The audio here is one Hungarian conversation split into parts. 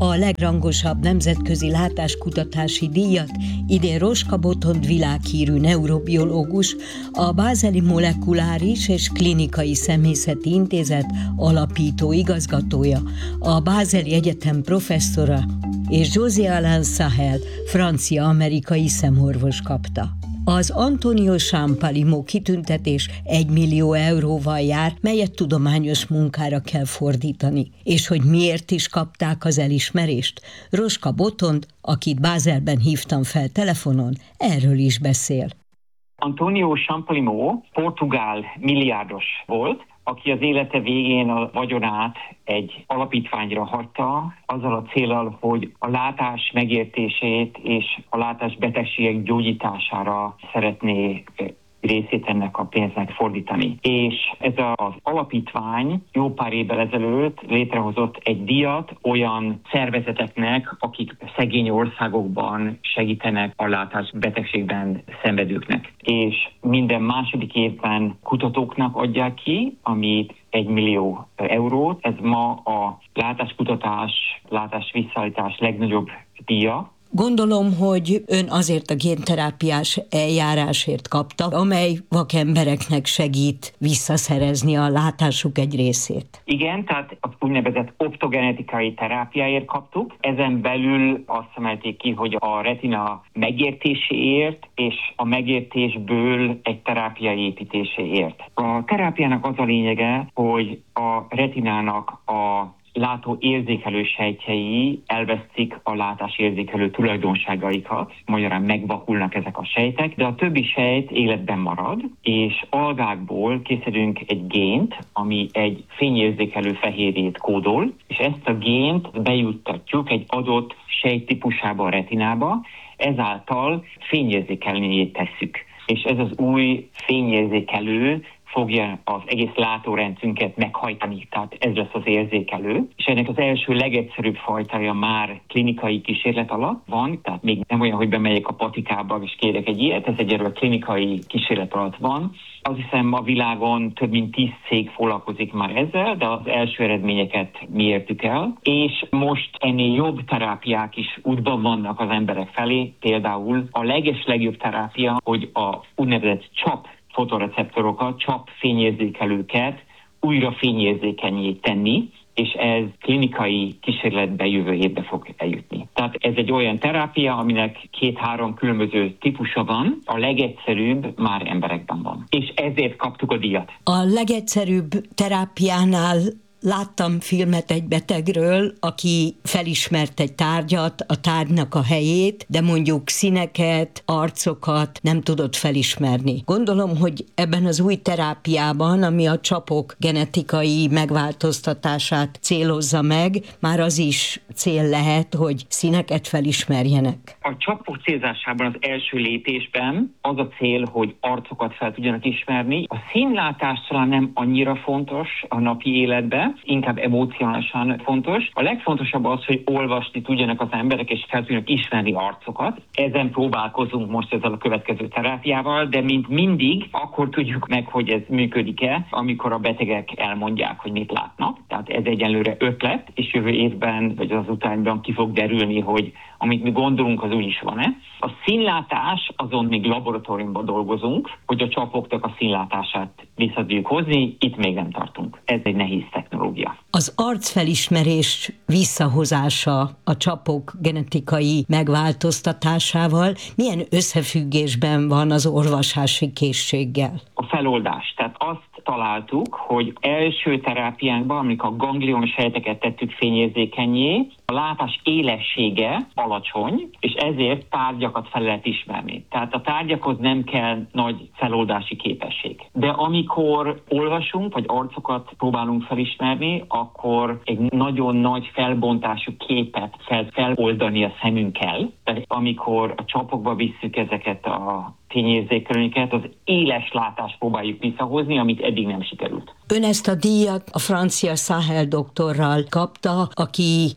A legrangosabb nemzetközi látáskutatási díjat idén Roska Botond világhírű neurobiológus, a Bázeli Molekuláris és Klinikai Szemészeti Intézet alapító igazgatója, a Bázeli Egyetem professzora és José Alain Sahel, francia-amerikai szemorvos kapta. Az Antonio Champalimaud kitüntetés 1 millió euróval jár, melyet tudományos munkára kell fordítani. És hogy miért is kapták az elismerést? Roska Botond, akit Bázelben hívtam fel telefonon, erről is beszél. Antonio Champalimaud portugál milliárdos volt, aki az élete végén a vagyonát egy alapítványra hagyta, azzal a céllal, hogy a látás megértését és a látásbetegségek gyógyítására szeretné részét ennek a pénznek fordítani. És ez az alapítvány jó pár évvel ezelőtt létrehozott egy díjat olyan szervezeteknek, akik szegény országokban segítenek a látásbetegségben szenvedőknek. És minden második évben kutatóknak adják ki, amit 1 millió eurót. Ez ma a látáskutatás, látásvisszaállítás legnagyobb díja. Gondolom, hogy ön azért a génterápiás eljárásért kapta, amely vakembereknek segít visszaszerezni a látásuk egy részét. Igen, tehát az úgynevezett optogenetikai terápiáért kaptuk. Ezen belül azt emelték ki, hogy a retina megértéséért és a megértésből egy terápiai építéséért. A terápiának az a lényege, hogy a retinának a látó érzékelő sejtjei elvesztik a látás érzékelő tulajdonságaikat, magyarán megvakulnak ezek a sejtek, de a többi sejt életben marad, és algákból készítünk egy gént, ami egy fényérzékelő fehérjét kódol, és ezt a gént bejuttatjuk egy adott sejttípusába a retinába, ezáltal fényérzékelőjét tesszük. És ez az új fényérzékelő fogja az egész látórendszünket meghajtani, tehát ez lesz az érzékelő. És ennek az első legegyszerűbb fajtája már klinikai kísérlet alatt van, tehát még nem olyan, hogy bemegyek a patikába és kérek egy ilyet, ez egyelőre klinikai kísérlet alatt van. Azt hiszem a világon több mint 10 cég foglalkozik már ezzel, de az első eredményeket mi értük el. És most ennél jobb terápiák is útban vannak az emberek felé. Például a legjobb terápia, hogy a úgynevezett CHOP fotoreceptorokat, CHOP fényérzékelőket újra fényérzékenyé tenni, és ez klinikai kísérletben jövő évben fog eljutni. Tehát ez egy olyan terápia, aminek 2-3 különböző típusa van, a legegyszerűbb már emberekben van. És ezért kaptuk a díjat. A legegyszerűbb terápiánál láttam filmet egy betegről, aki felismert egy tárgyat, a tárgynak a helyét, de mondjuk színeket, arcokat nem tudott felismerni. Gondolom, hogy ebben az új terápiában, ami a csapok genetikai megváltoztatását célozza meg, már az is cél lehet, hogy színeket felismerjenek. A csapok célzásában az első lépésben az a cél, hogy arcokat fel tudjanak ismerni. A színlátás talán nem annyira fontos a napi életben, inkább emocionálisan fontos. A legfontosabb az, hogy olvasni tudjanak az emberek, és fel tudjanak ismerni arcokat. Ezen próbálkozunk most ezzel a következő terápiával, de mint mindig, akkor tudjuk meg, hogy ez működik-e, amikor a betegek elmondják, hogy mit látnak. Tehát ez egyelőre ötlet, és jövő évben, vagy az utánban ki fog derülni, hogy amit mi gondolunk, az úgy is van-e. A színlátás, azon még laboratóriumban dolgozunk, hogy a csapoknak a színlátását vissza tudjuk hozni, itt még nem tartunk. Ez egy nehéz technológia. Az arcfelismerés visszahozása a csapok genetikai megváltoztatásával milyen összefüggésben van az orvosási készséggel? A feloldás. Tehát azt találtuk, hogy első terápiánkban, amikor a ganglion sejteket tettük fényérzékennyé, a látás élessége alacsony, és ezért tárgyakat fel lehet ismerni. Tehát a tárgyakhoz nem kell nagy feloldási képesség. De amikor olvasunk, vagy arcokat próbálunk felismerni, akkor egy nagyon nagy felbontású képet feloldani a szemünkkel. Tehát amikor a csapokba visszük ezeket a fényérzékelőket, az éles látást próbáljuk visszahozni, amit eddig nem sikerült. Ön ezt a díjat a francia Sahel doktorral kapta, aki ezeknek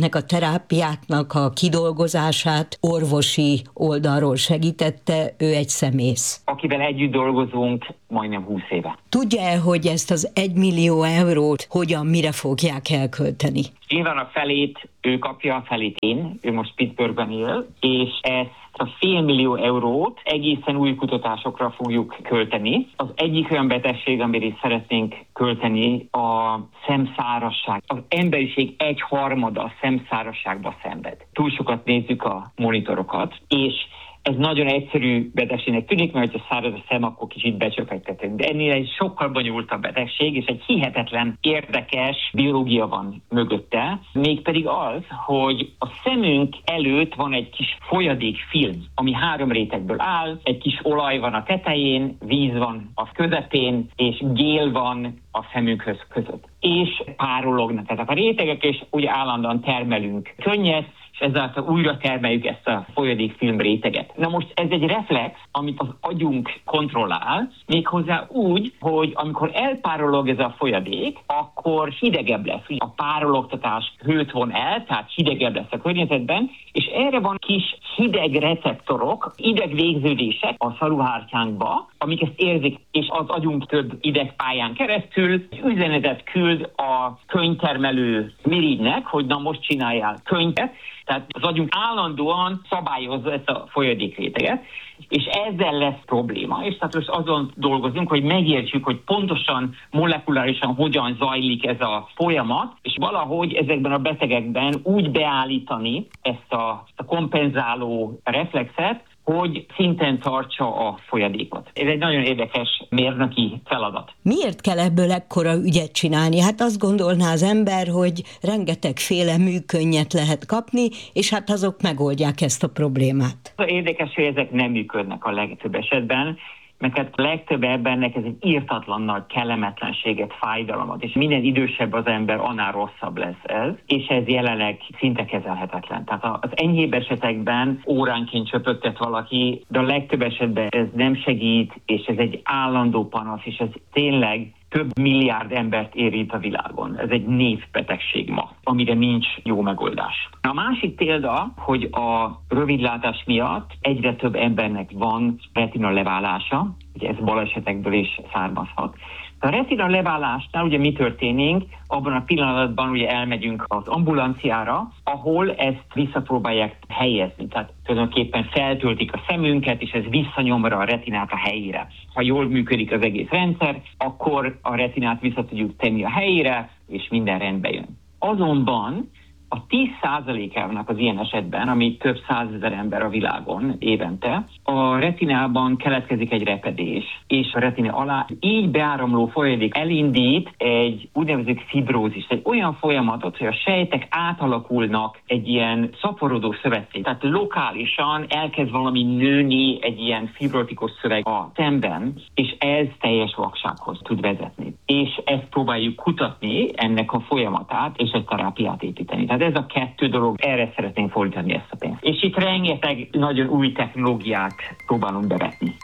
ezeknek a terápiáknak a kidolgozását orvosi oldalról segítette, ő egy szemész. Akivel együtt dolgozunk majdnem 20 éve. Tudja-e, hogy ezt az 1 millió eurót hogyan, mire fogják elkölteni? Nyilván a felét ő kapja, a felét én, ő most Pittsburghben él, és ezt a 500 000 eurót egészen új kutatásokra fogjuk költeni. Az egyik olyan betegség, amire is szeretnénk költeni, a szemszárasság. Az emberiség 1/3 szemszárasságba szenved. Túl sokat nézzük a monitorokat, és ez nagyon egyszerű betegségnek tűnik, mert ha száraz a szem, akkor kicsit becsöpegtetünk. De ennél egy sokkal bonyolultabb betegség, és egy hihetetlen érdekes biológia van mögötte. Mégpedig az, hogy a szemünk előtt van egy kis folyadékfilm, ami 3 rétegből áll. Egy kis olaj van a tetején, víz van a közepén, és gél van a szemünkhöz között. És párolognak ezek a rétegek, és ugye állandóan termelünk könnyet, és ezáltal újra termeljük ezt a folyadékfilm réteget. Na most ez egy reflex, amit az agyunk kontrollál, méghozzá úgy, hogy amikor elpárolog ez a folyadék, akkor hidegebb lesz. A párologtatás hőt von el, tehát hidegebb lesz a környezetben, és erre van kis hideg receptorok, idegvégződések a szaruhártyánkba, amik ezt érzik, és az agyunk több idegpályán keresztül üzenetet küld a könyvtermelő mirigynek, hogy na most csináljál könyvet. Tehát az agyunk állandóan szabályozza ezt a folyadékréteget, és ezzel lesz probléma. És tehát most azon dolgozunk, hogy megértsük, hogy pontosan molekulárisan hogyan zajlik ez a folyamat, és valahogy ezekben a betegekben úgy beállítani ezt a kompenzáló reflexet, hogy szinten tartsa a folyadékot. Ez egy nagyon érdekes mérnöki feladat. Miért kell ebből ekkora ügyet csinálni? Hát azt gondolná az ember, hogy rengetegféle műkönnyedt lehet kapni, és hát azok megoldják ezt a problémát. Az érdekes, hogy ezek nem működnek a legtöbb esetben, mert hát a legtöbb embernek ez egy írtatlan nagy kellemetlenséget, fájdalmat, és minden idősebb az ember, annál rosszabb lesz ez, és ez jelenleg szinte kezelhetetlen. Tehát az enyhébb esetekben óránként csöpögtet valaki, de a legtöbb esetben ez nem segít, és ez egy állandó panasz, és ez tényleg több milliárd embert érint a világon. Ez egy névbetegség ma, amire nincs jó megoldás. A másik példa, hogy a rövidlátás miatt egyre több embernek van retina leválása, ugye ez balesetekből is származhat. A retina leválásnál ugye mi történik? Abban a pillanatban ugye elmegyünk az ambulanciára, ahol ezt visszapróbálják helyezni. Tehát tulajdonképpen feltöltik a szemünket, és ez visszanyomra a retinát a helyére. Ha jól működik az egész rendszer, akkor a retinát vissza tudjuk tenni a helyére, és minden rendbe jön. Azonban a 10%-ának az ilyen esetben, ami több 100 000 ember a világon évente, a retinában keletkezik egy repedés, és a retina alá így beáramló folyadék elindít egy úgynevezett fibrózis, egy olyan folyamatot, hogy a sejtek átalakulnak egy ilyen szaporodó szövetté. Tehát lokálisan elkezd valami nőni egy ilyen fibrotikus szöveg a szemben, és ez teljes vaksághoz tud vezetni. És ezt próbáljuk kutatni, ennek a folyamatát, és egy terápiát építeni. Tehát ez a 2 dolog, erre szeretnénk fordítani ezt a pénzt. És itt rengeteg nagyon új technológiát próbálunk bevetni.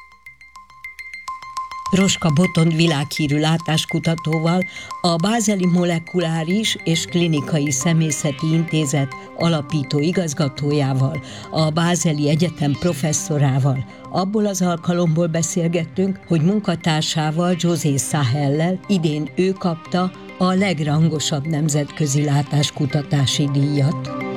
Roska Botond világhírű látáskutatóval, a Bázeli Molekuláris és Klinikai Szemészeti Intézet alapító igazgatójával, a Bázeli Egyetem professzorával abból az alkalomból beszélgettünk, hogy munkatársával, José Sahellel idén ő kapta a legrangosabb nemzetközi látáskutatási díjat.